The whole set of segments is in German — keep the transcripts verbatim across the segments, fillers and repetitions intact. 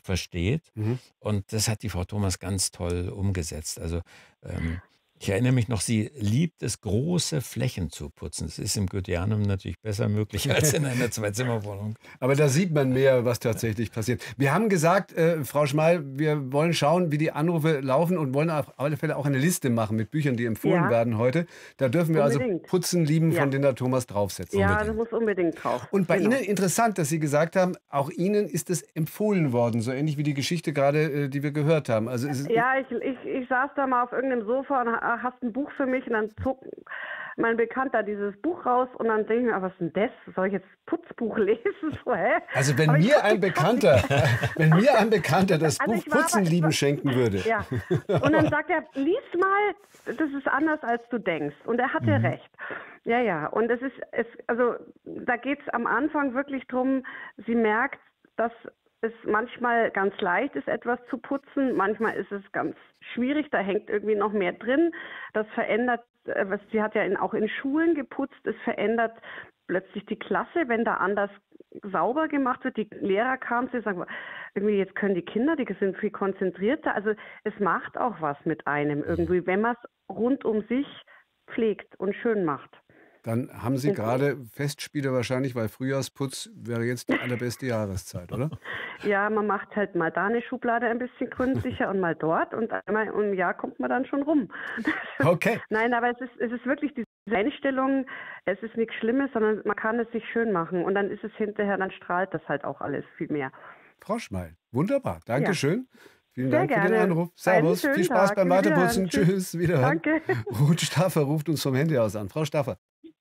versteht. Mhm. Und das hat die Frau Thomas ganz toll umgesetzt. Also, ähm, ich erinnere mich noch, sie liebt es, große Flächen zu putzen. Das ist im Goetheanum natürlich besser möglich als in einer Zwei-Zimmer-Wohnung. Aber da sieht man mehr, was tatsächlich passiert. Wir haben gesagt, äh, Frau Schmal, wir wollen schauen, wie die Anrufe laufen und wollen auf alle Fälle auch eine Liste machen mit Büchern, die empfohlen Ja, werden heute. Da dürfen wir also unbedingt. Putzen lieben Ja. von Linda Thomas draufsetzen. Ja, das Unbedingt. muss unbedingt drauf. Und bei Genau. Ihnen interessant, dass Sie gesagt haben, auch Ihnen ist es empfohlen worden, so ähnlich wie die Geschichte gerade, äh, die wir gehört haben. Also es ist, Ja, ich, ich, ich saß da mal auf irgendeinem Sofa und ha- hast ein Buch für mich und dann zog mein Bekannter dieses Buch raus und dann denke ich mir, ah, was ist denn das? Soll ich jetzt Putzbuch lesen? So, hä? also wenn Aber ich mir konnte ein ich konnte Bekannter, wenn mir ein Bekannter das Also Buch ich war Putzen aber, ich lieben war, schenken würde. ja. Und dann sagt er, lies mal, das ist anders als du denkst. Und er hatte Mhm. recht. Ja, ja. Und es ist, es, also da geht es am Anfang wirklich drum, sie merkt, dass es manchmal ganz leicht ist, etwas zu putzen. Manchmal ist es ganz schwierig, da hängt irgendwie noch mehr drin. Das verändert, äh, was sie hat ja in, auch in Schulen geputzt, es verändert plötzlich die Klasse, wenn da anders sauber gemacht wird. Die Lehrer kamen zu ihr und sagen, irgendwie jetzt können die Kinder, die sind viel konzentrierter. Also es macht auch was mit einem irgendwie, wenn man es rund um sich pflegt und schön macht. Dann haben Sie Und gerade Festspiele wahrscheinlich, weil Frühjahrsputz wäre jetzt die allerbeste Jahreszeit, oder? ja, man macht halt mal da eine Schublade ein bisschen gründlicher und mal dort und einmal im Jahr kommt man dann schon rum. Okay. Nein, aber es ist, es ist wirklich diese Einstellung, es ist nichts Schlimmes, sondern man kann es sich schön machen und dann ist es hinterher, dann strahlt das halt auch alles viel mehr. Frau Schmeil, wunderbar. Ja, Dankeschön. Vielen sehr Dank für den gerne. Anruf. Einen Servus. Viel schönen Spaß Tag. beim Wiederhören. Weiterputzen. Tschüss. Tschüss. Wiederhören. Danke. Ruth Staffer ruft uns vom Handy aus an. Frau Staffer.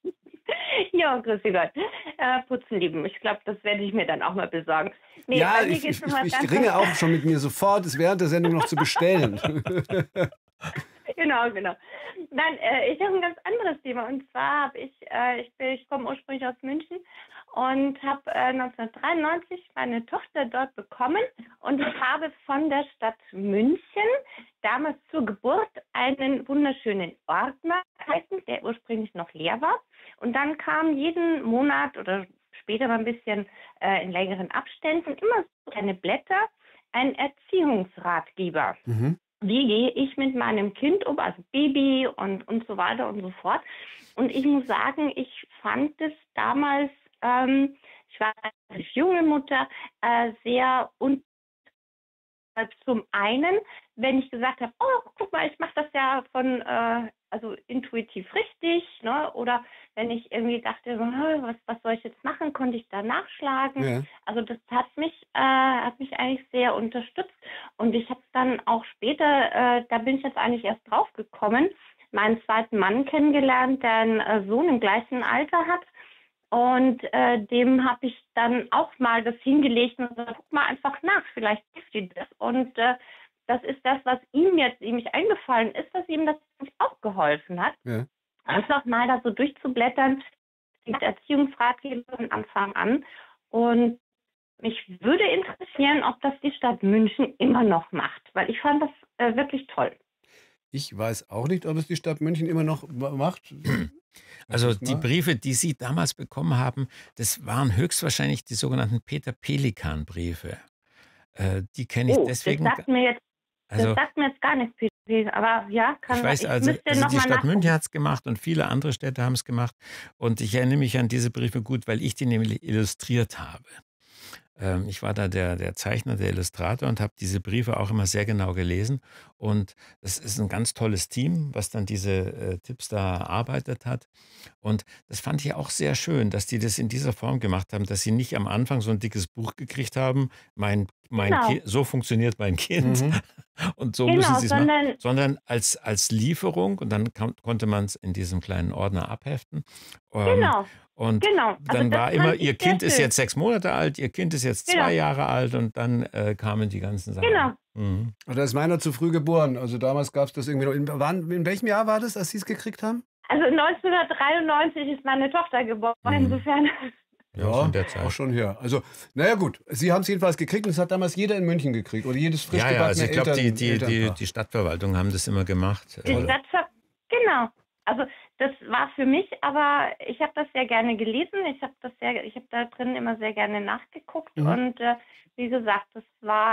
Ja, grüß Gott. Äh, Putzen lieben. Ich glaube, das werde ich mir dann auch mal besorgen. Nee, Ja, bei mir ich, geht es ich, um was ich, ganz ich ringe auch schon mit mir sofort, es während der Sendung noch zu bestellen. Genau, genau. Nein, äh, ich habe ein ganz anderes Thema. Und zwar habe ich, äh, ich, bin- ich komme ursprünglich aus München und habe äh, neunzehnhundertdreiundneunzig meine Tochter dort bekommen. Und ich habe von der Stadt München damals zur Geburt einen wunderschönen Ordner erhalten, der ursprünglich noch leer war. Und dann kam jeden Monat oder später mal ein bisschen äh, in längeren Abständen immer so kleine Blätter, ein Erziehungsratgeber. Mhm. Wie gehe ich mit meinem Kind um, also Baby und, und so weiter und so fort. Und ich muss sagen, ich fand es damals, ähm, ich war eine junge Mutter, äh, sehr un zum einen, wenn ich gesagt habe, oh, guck mal, ich mache das ja von, äh, also intuitiv richtig, ne? Oder wenn ich irgendwie dachte, so, "Hm, was, was soll ich jetzt machen, konnte ich da nachschlagen. Ja. Also das hat mich, äh, hat mich eigentlich sehr unterstützt. Und ich habe dann auch später, äh, da bin ich jetzt eigentlich erst drauf gekommen, meinen zweiten Mann kennengelernt, der einen äh, Sohn im gleichen Alter hat. Und äh, dem habe ich dann auch mal das hingelegt und gesagt, guck mal einfach nach, vielleicht hilft dir das. Und äh, das ist das, was ihm jetzt nämlich eingefallen ist, dass ihm das auch geholfen hat. Ja. Einfach mal da so durchzublättern, mit Erziehungsratgeber von Anfang an. Und mich würde interessieren, ob das die Stadt München immer noch macht, weil ich fand das äh, wirklich toll. Ich weiß auch nicht, ob es die Stadt München immer noch ma- macht. Sag Also ich die mal. Briefe, die Sie damals bekommen haben, das waren höchstwahrscheinlich die sogenannten Peter Pelikan-Briefe. Äh, die kenne ich Oh, das deswegen, sagt mir jetzt, das also sagt mir jetzt gar nichts, Peter, aber ja, ich kann, weiß, ich also, müsste also noch die mal Stadt München nachgucken. hat es gemacht und viele andere Städte haben es gemacht. Und ich erinnere mich an diese Briefe gut, weil ich die nämlich illustriert habe. Ähm, ich war da der, der Zeichner, der Illustrator und habe diese Briefe auch immer sehr genau gelesen. Und es ist ein ganz tolles Team, was dann diese äh, Tipps da erarbeitet hat. Und das fand ich auch sehr schön, dass die das in dieser Form gemacht haben, dass sie nicht am Anfang so ein dickes Buch gekriegt haben, mein, mein Genau, Ki so funktioniert mein Kind Mhm. und so müssen genau, sie es machen, sondern sondern als, als Lieferung und dann kam, konnte man es in diesem kleinen Ordner abheften. Ähm, genau, und genau. Also dann das war immer, fand ihr ich sehr Kind ist schön. jetzt sechs Monate alt, ihr Kind ist jetzt Genau, zwei Jahre alt und dann äh, kamen die ganzen Sachen. genau. Mhm. Da ist meiner zu früh geboren. Also damals gab es das irgendwie noch. In, wann, in welchem Jahr war das, als Sie es gekriegt haben? Also neunzehnhundertdreiundneunzig ist meine Tochter geboren, Mhm. insofern. Ja, so in Ja, der auch Zeit. schon her. Also, naja gut, Sie haben es jedenfalls gekriegt und es hat damals jeder in München gekriegt. Oder jedes frisch Ja, ja, also gebackene ich glaube, die, Eltern, die, die, Elternpaar. die Stadtverwaltung haben das immer gemacht. Die Äh, Toll. Stadtver genau. Also das war für mich, aber ich habe das sehr gerne gelesen. Ich habe das sehr, ich habe da drin immer sehr gerne nachgeguckt Mhm. und äh, wie gesagt, das war